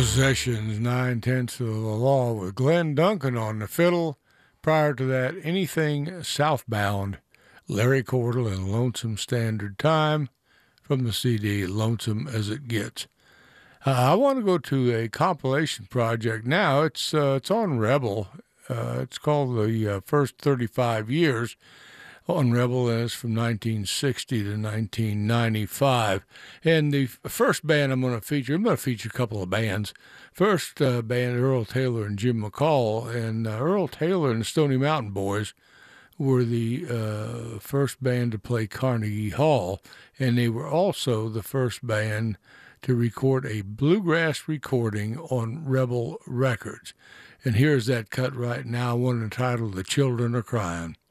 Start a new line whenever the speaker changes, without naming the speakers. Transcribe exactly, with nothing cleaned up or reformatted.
Possessions, Nine Tenths of the Law with Glenn Duncan on the fiddle. Prior to that, Anything Southbound, Larry Cordell and Lonesome Standard Time from the C D Lonesome as It Gets. Uh, I want to go to a compilation project now. It's uh, it's on Rebel. Uh, it's called the uh, First thirty-five Years on Rebel, and it's from nineteen sixty to nineteen ninety-five. And the first band I'm going to feature, I'm going to feature a couple of bands. First uh, band, Earl Taylor and Jim McCall. And uh, Earl Taylor and the Stony Mountain Boys were the uh, first band to play Carnegie Hall, and they were also the first band to record a bluegrass recording on Rebel Records. And here's that cut right now, one entitled The Children Are Crying.